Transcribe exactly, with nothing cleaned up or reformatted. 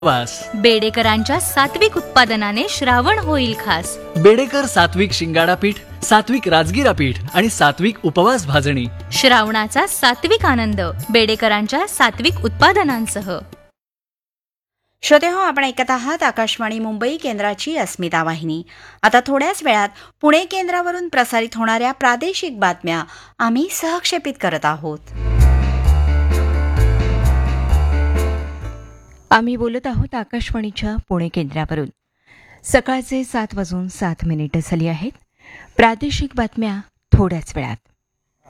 वास. बेडेकरांच्या सात्विक उत्पादनाने श्रावण होईल खास. बेडेकर सात्विक शिंगाडा पीठ, सात्विक राजगिरा पीठ आणि सात्विक उपवास भाजणी. श्रावणाचा सात्विक आनंद बेडेकरांच्या सात्विक उत्पादनांसह. श्रोते हो, आपण ऐकत आहात आकाशवाणी मुंबई केंद्राची अस्मिता वाहिनी. आता थोड्याच वेळात पुणे केंद्रावरून प्रसारित होणाऱ्या प्रादेशिक बातम्या आम्ही सहक्षेपित करत आहोत. आम्ही बोलत आहोत आकाशवाणीच्या पुणे केंद्रावरून. सकाळचे सात वाजून सात मिनिटं झाली आहेत. प्रादेशिक बातम्या थोड्याच वेळात.